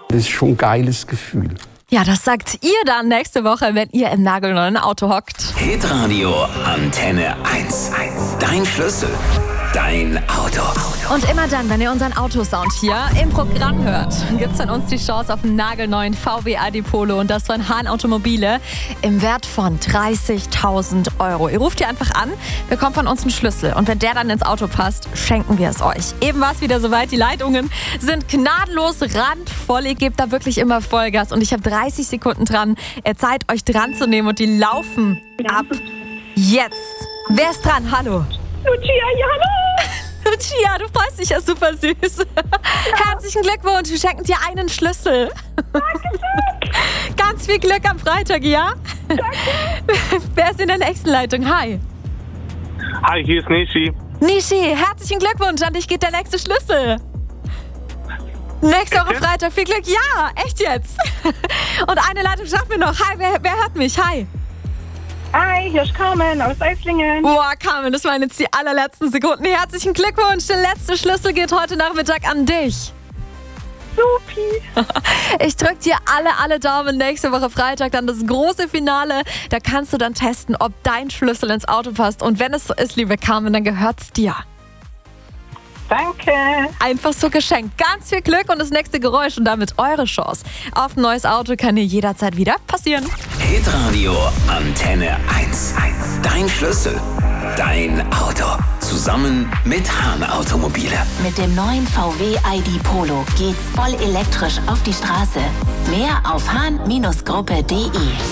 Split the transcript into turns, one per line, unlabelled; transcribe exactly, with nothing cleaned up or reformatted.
Das ist schon ein geiles Gefühl.
Ja, das sagt ihr dann nächste Woche, wenn ihr im nagelneuen Auto hockt.
Hitradio Antenne eins. Dein Schlüssel, dein Auto.
Und immer dann, wenn ihr unseren Autosound hier im Programm hört, gibt es von uns die Chance auf einen nagelneuen V W I D Polo und das von Hahn Automobile im Wert von dreißigtausend Euro. Ihr ruft hier einfach an, bekommt von uns einen Schlüssel und wenn der dann ins Auto passt, schenken wir es euch. Eben war es wieder soweit, die Leitungen sind gnadenlos randvoll, ihr gebt da wirklich immer Vollgas und ich habe dreißig Sekunden dran, Zeit euch dran zu nehmen und die laufen ab jetzt. Wer ist dran? Hallo.
Lucia, ja, hallo.
Lucia, du freust dich ja super süß. Herzlichen Glückwunsch, wir schenken dir einen Schlüssel.
Dankeschön.
Ganz viel Glück am Freitag, ja?
Danke.
Wer ist in der nächsten Leitung? Hi.
Hi, hier ist Nishi.
Nishi, herzlichen Glückwunsch, an dich geht der nächste Schlüssel. Nächste Woche Freitag, viel Glück. Ja, echt jetzt. Und eine Leitung schaffen wir noch. Hi, wer, wer hört mich? Hi.
Hi, hier ist Carmen aus Eislingen.
Boah, Carmen, das waren jetzt die allerletzten Sekunden. Herzlichen Glückwunsch. Der letzte Schlüssel geht heute Nachmittag an dich.
Supi.
Ich drück dir alle, alle Daumen. Nächste Woche Freitag dann das große Finale. Da kannst du dann testen, ob dein Schlüssel ins Auto passt. Und wenn es so ist, liebe Carmen, dann gehört's dir.
Danke.
Einfach so geschenkt. Ganz viel Glück und das nächste Geräusch und damit eure Chance auf ein neues Auto kann dir jederzeit wieder passieren.
Hitradio Antenne eins. Dein Schlüssel, dein Auto. Zusammen mit Hahn Automobile.
Mit dem neuen V W I D Polo geht's voll elektrisch auf die Straße. Mehr auf hahn Gruppe punkt de.